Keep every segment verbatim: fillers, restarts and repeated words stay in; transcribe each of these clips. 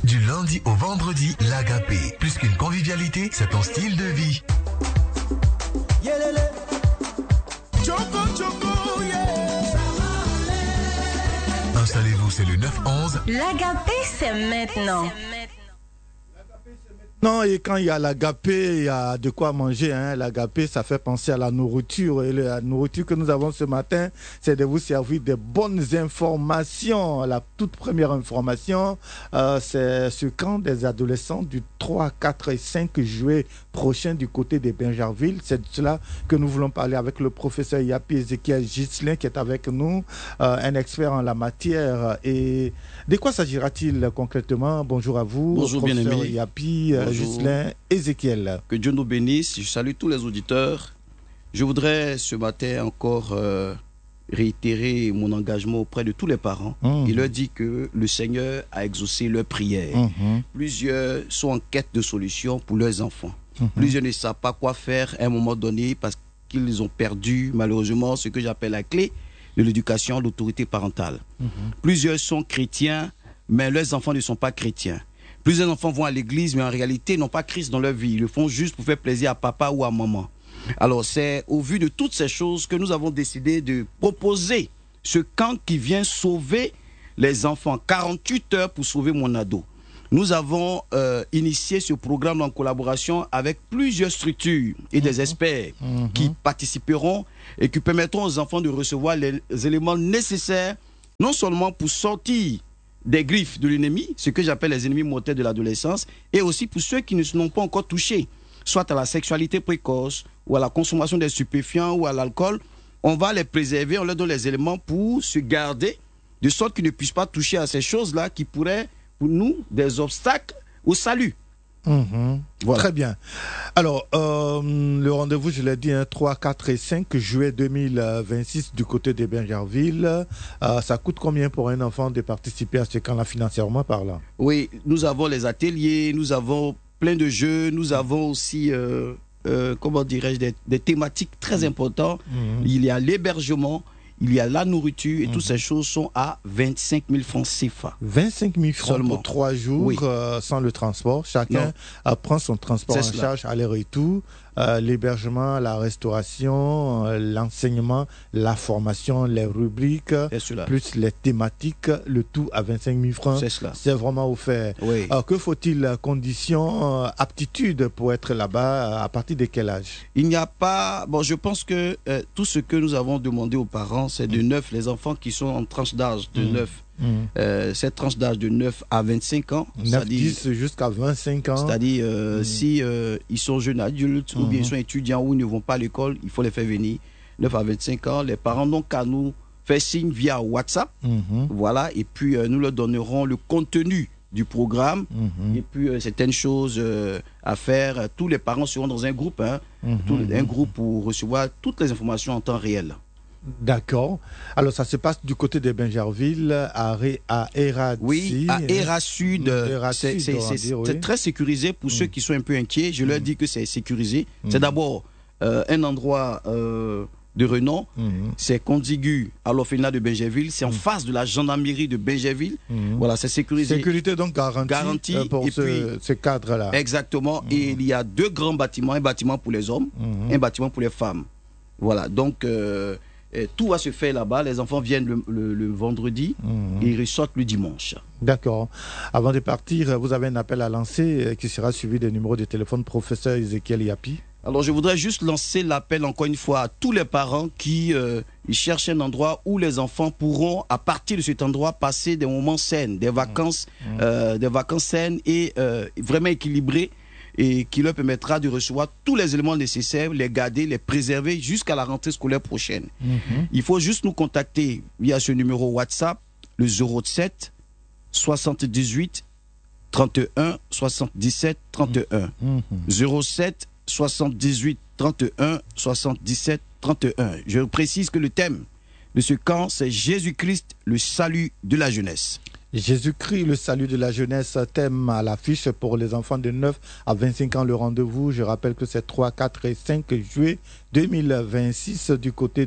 Du lundi au vendredi, l'Agapé. Plus qu'une convivialité, c'est ton style de vie. Installez-vous, c'est le neuf onze. L'Agapé, c'est maintenant. Non, et quand il y a l'agapé, il y a de quoi manger. Hein. L'agapé, ça fait penser à la nourriture. Et la nourriture que nous avons ce matin, c'est de vous servir de bonnes informations. La toute première information, euh, c'est ce camp des adolescents du trois, quatre et cinq juillet prochain du côté de Bingerville. C'est de cela que nous voulons parler avec le professeur Yapi Ezekiel Ghislain qui est avec nous, euh, un expert en la matière. Et de quoi s'agira-t-il concrètement? Bonjour à vous. Bonjour, bien-aimé. Yapi. Ghislain Ezekiel. Que Dieu nous bénisse. Je salue tous les auditeurs. Je voudrais ce matin encore euh, réitérer mon engagement auprès de tous les parents. Mmh. Il leur dit que le Seigneur a exaucé leurs prières. Mmh. Plusieurs sont en quête de solutions pour leurs enfants. Mmh. Plusieurs ne savent pas quoi faire à un moment donné parce qu'ils ont perdu malheureusement ce que j'appelle la clé de l'éducation, l'autorité parentale. Mmh. Plusieurs sont chrétiens, mais leurs enfants ne sont pas chrétiens. Plusieurs enfants vont à l'église, mais en réalité, n'ont pas Christ dans leur vie. Ils le font juste pour faire plaisir à papa ou à maman. Alors, c'est au vu de toutes ces choses que nous avons décidé de proposer ce camp qui vient sauver les enfants. quarante-huit heures pour sauver mon ado. Nous avons euh, initié ce programme en collaboration avec plusieurs structures et des experts mmh. qui participeront et qui permettront aux enfants de recevoir les éléments nécessaires, non seulement pour sortir des griffes de l'ennemi, ce que j'appelle les ennemis mortels de l'adolescence, et aussi pour ceux qui ne sont pas encore touchés, soit à la sexualité précoce, ou à la consommation des stupéfiants, ou à l'alcool. On va les préserver, on leur donne les éléments pour se garder, de sorte qu'ils ne puissent pas toucher à ces choses-là qui pourraient, pour nous, des obstacles au salut. Mmh. Voilà. Très bien. Alors, euh, le rendez-vous, je l'ai dit, hein, trois, quatre et cinq juillet deux mille vingt-six du côté de Bingerville. Euh, ça coûte combien pour un enfant de participer à ce camp-là financièrement parlant? Oui, nous avons les ateliers, nous avons plein de jeux, nous avons aussi, euh, euh, comment dirais-je, des, des thématiques très importantes. Mmh. Il y a l'hébergement, il y a la nourriture et mmh. toutes ces choses sont à vingt-cinq mille francs C F A. vingt-cinq mille francs seulement pour trois jours oui. euh, sans le transport. Chacun euh, prend son transport en cela. charge aller-retour. Euh, l'hébergement, la restauration, euh, l'enseignement, la formation, les rubriques, plus les thématiques, le tout à vingt-cinq mille francs. C'est, c'est vraiment offert. Oui. Euh, que faut-il? Conditions, euh, aptitude pour être là-bas, à partir de quel âge? Il n'y a pas... Bon, je pense que euh, tout ce que nous avons demandé aux parents, c'est de mmh. neuf, les enfants qui sont en tranche d'âge de mmh. neuf. Mmh. Euh, cette tranche d'âge de neuf à vingt-cinq ans, neuf, dix jusqu'à vingt-cinq ans. C'est-à-dire, euh, mmh. si euh, ils sont jeunes adultes mmh. ou bien ils sont étudiants ou ils ne vont pas à l'école, il faut les faire venir. neuf à vingt-cinq ans, les parents n'ont qu'à nous faire signe via WhatsApp. Mmh. Voilà, et puis euh, nous leur donnerons le contenu du programme mmh. et puis euh, certaines choses euh, à faire. Tous les parents seront dans un groupe, hein, mmh. tout, un groupe pour recevoir toutes les informations en temps réel. D'accord. Alors, ça se passe du côté de Bingerville à, à Hérat. Oui, à Hérat Sud. C'est, c'est, c'est, dire, oui. c'est très sécurisé pour mmh. ceux qui sont un peu inquiets. Je mmh. leur dis que c'est sécurisé. Mmh. C'est d'abord euh, un endroit euh, de renom. Mmh. C'est contigu à l'orphelinat de Bingerville. C'est en mmh. face de la gendarmerie de Bingerville. Mmh. Voilà, c'est sécurisé. Sécurité donc garantie, garantie euh, pour et ce, puis, ce cadre-là. Exactement. Mmh. Et il y a deux grands bâtiments. Un bâtiment pour les hommes, mmh. un bâtiment pour les femmes. Voilà, donc... Euh, Et tout va se faire là-bas. Les enfants viennent le, le, le vendredi mmh. et ils ressortent le dimanche. D'accord. Avant de partir, vous avez un appel à lancer qui sera suivi des numéros de téléphone professeur Ezekiel Yapi. Alors, je voudrais juste lancer l'appel encore une fois à tous les parents qui euh, ils cherchent un endroit où les enfants pourront, à partir de cet endroit, passer des moments sains, des vacances, mmh. euh, des vacances saines et euh, vraiment équilibrées, et qui leur permettra de recevoir tous les éléments nécessaires, les garder, les préserver jusqu'à la rentrée scolaire prochaine. Mm-hmm. Il faut juste nous contacter via ce numéro WhatsApp, le zéro sept soixante-dix-huit trente et un soixante-dix-sept trente et un. Mm-hmm. zéro sept soixante-dix-huit trente et un soixante-dix-sept trente et un. Je précise que le thème de ce camp, c'est Jésus-Christ, le salut de la jeunesse. Jésus-Christ, le salut de la jeunesse, thème à l'affiche pour les enfants de neuf à vingt-cinq ans, le rendez-vous. Je rappelle que c'est trois, quatre et cinq juillet deux mille vingt-six du côté de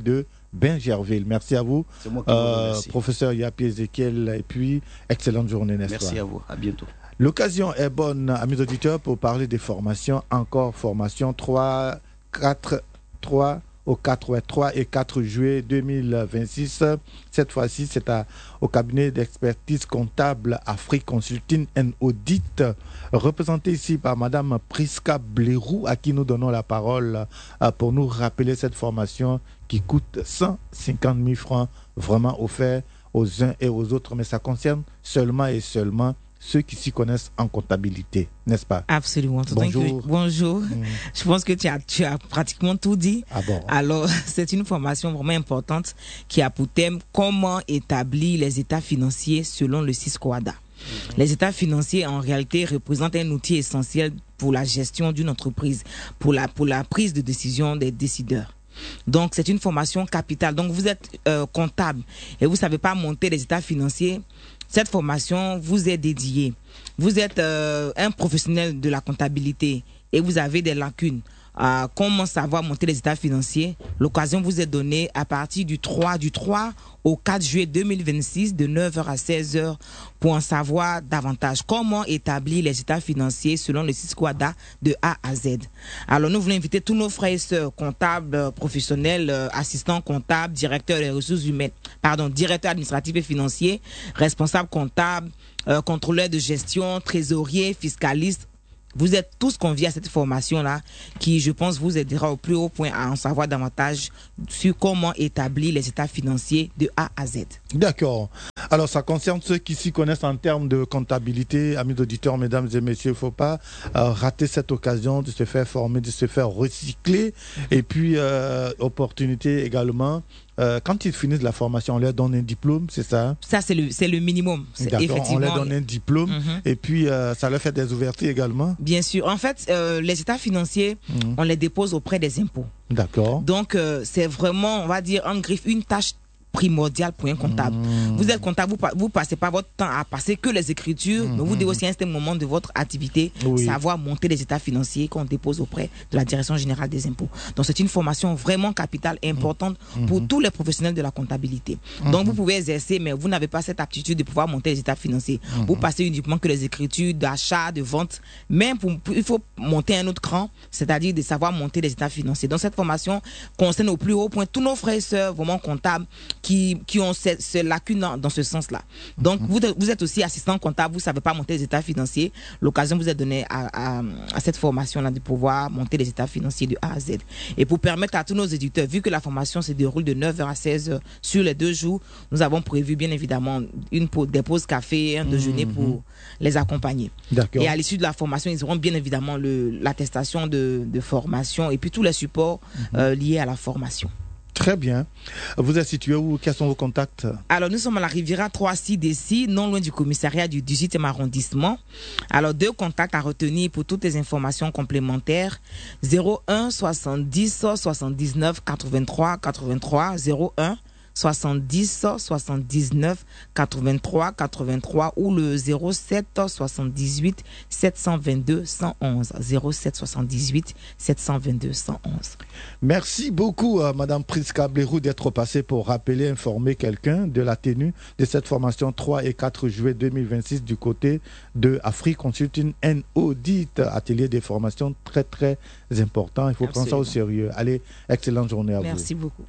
Bingerville. Merci à vous, C'est moi qui vous remercie. professeur Yapi Ezekiel, et puis excellente journée, n'est-ce pas? Merci à vous, à bientôt. L'occasion est bonne, amis auditeurs, pour parler des formations. Encore formation trois, quatre, trois au quatre, trois et quatre juillet deux mille vingt-six. Cette fois-ci, c'est à, au cabinet d'expertise comptable Afrique Consulting and Audit, représenté ici par Madame Priska Blérou, à qui nous donnons la parole euh, pour nous rappeler cette formation qui coûte cent cinquante mille francs, vraiment offert aux uns et aux autres, mais ça concerne seulement et seulement ceux qui s'y connaissent en comptabilité, n'est-ce pas? Absolument. Bonjour. Que, bonjour. Mmh. Je pense que tu as, tu as pratiquement tout dit. Ah bon? Alors, c'est une formation vraiment importante qui a pour thème comment établir les états financiers selon le SISCOADA. Mmh. Les états financiers, en réalité, représentent un outil essentiel pour la gestion d'une entreprise, pour la, pour la prise de décision des décideurs. Donc, c'est une formation capitale. Donc, vous êtes euh, comptable et vous ne savez pas monter les états financiers. Cette formation vous est dédiée. Vous êtes euh, un professionnel de la comptabilité et vous avez des lacunes. Euh, comment savoir monter les états financiers? L'occasion vous est donnée à partir du trois, du trois au quatre juillet deux mille vingt-six de neuf heures à seize heures pour en savoir davantage. Comment établir les états financiers selon le SISCOADA de A à Z. Alors nous voulons inviter tous nos frères et sœurs comptables, professionnels, assistants comptables, directeurs des ressources humaines, pardon, directeurs administratifs et financiers, responsables comptables, euh, contrôleurs de gestion, trésoriers, fiscalistes. Vous êtes tous conviés à cette formation-là qui, je pense, vous aidera au plus haut point à en savoir davantage sur comment établir les états financiers de A à Z. D'accord. Alors, ça concerne ceux qui s'y connaissent en termes de comptabilité. Amis auditeurs, mesdames et messieurs, il ne faut pas euh, rater cette occasion de se faire former, de se faire recycler. Et puis, euh, opportunité également. Euh, quand ils finissent la formation, on leur donne un diplôme, c'est ça? Ça, c'est le, c'est le minimum. C'est D'accord, on leur donne un diplôme. Mm-hmm. Et puis, euh, ça leur fait des ouvertures également? Bien sûr. En fait, euh, les états financiers, mm-hmm. on les dépose auprès des impôts. D'accord. Donc, euh, c'est vraiment, on va dire, en griffe, une tâche primordial pour un comptable. Mmh. Vous êtes comptable, vous, vous passez pas votre temps à passer que les écritures, mmh. mais vous devez aussi à un certain moment de votre activité oui. savoir monter les états financiers qu'on dépose auprès de la Direction générale des impôts. Donc c'est une formation vraiment capitale et importante mmh. pour tous les professionnels de la comptabilité. Mmh. Donc vous pouvez exercer, mais vous n'avez pas cette aptitude de pouvoir monter les états financiers. Mmh. Vous passez uniquement que les écritures d'achat, de vente, mais pour, pour, il faut monter un autre cran, c'est-à-dire de savoir monter les états financiers. Donc cette formation concerne au plus haut point tous nos frères et sœurs vraiment comptables Qui, qui ont ces, ces lacunes dans, dans ce sens-là. Donc, mm-hmm. vous, vous êtes aussi assistant comptable, vous ne savez pas monter les états financiers. L'occasion vous est donnée à, à, à cette formation-là de pouvoir monter les états financiers de A à Z. Et pour permettre à tous nos éditeurs, vu que la formation se déroule de neuf heures à seize heures sur les deux jours, nous avons prévu bien évidemment une pause, des pauses café, un déjeuner mm-hmm. pour les accompagner. D'accord. Et à l'issue de la formation, ils auront bien évidemment le, l'attestation de, de formation et puis tous les supports mm-hmm. euh, liés à la formation. Très bien. Vous êtes situé où? Quels sont vos contacts? Alors, nous sommes à la Riviera trois C D C, non loin du commissariat du dix-huitième arrondissement. Alors, deux contacts à retenir pour toutes les informations complémentaires. zéro un soixante-dix soixante-dix-neuf quatre-vingt-trois quatre-vingt-trois zéro un soixante-dix soixante-dix-neuf quatre-vingt-trois quatre-vingt-trois ou le zéro sept soixante-dix-huit sept cent vingt-deux cent onze zéro sept soixante-dix-huit sept cent vingt-deux cent onze. Merci beaucoup à Madame Priska Blérou d'être passée pour rappeler, informer quelqu'un de la tenue de cette formation trois et quatre juillet deux mille vingt-six du côté de Afrique Consulting and Audit, atelier des formations très très important. Il faut Absolument. prendre ça au sérieux. Allez, excellente journée à Merci vous. Merci beaucoup.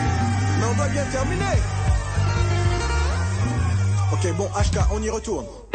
Mais on doit bien terminer. Ok, bon, H K, on y retourne.